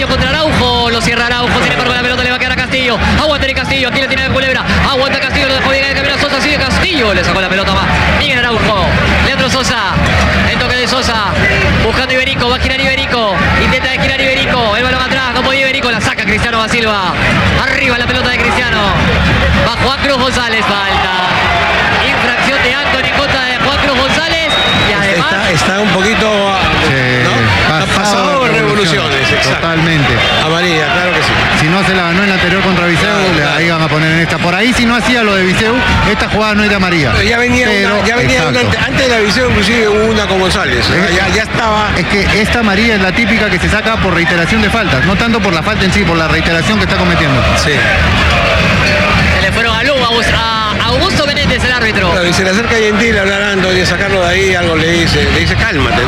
Castillo contra Araujo, lo cierra Araujo, tiene para la pelota, le va a quedar a Castillo. Aguanta Castillo, aquí le tiene de Culebra. Aguanta Castillo, lo dejó bien de Camilo Sosa, sigue Castillo, le sacó la pelota más. Miguel Araujo, Leandro Sosa, el toque de Sosa, buscando Iberico, va a girar Iberico, intenta de girar Iberico, el balón atrás, no podía Iberico, la saca Cristiano da Silva. Arriba la pelota de Cristiano. Va Juan Cruz González, falta. Infracción de Anthony en contra de Juan Cruz González y además está un poquito ¿no? Ha pasado de revoluciones, totalmente. Amarilla, claro que sí. Si no se la ganó en la anterior contra Viseu, ahí van a poner en esta. Por ahí si no hacía lo de Viseu, esta jugada no era amarilla. Pero ya venía una, antes de la visión inclusive hubo una con González. Ya estaba. Es que esta amarilla es la típica que se saca por reiteración de faltas, no tanto por la falta en sí, por la reiteración que está cometiendo. Sí. Se le fueron a Augusto Benéndez, el árbitro. Claro, y se le acerca a Gentil a hablar a Anthony, a sacarlo de ahí, algo le dice cálmate.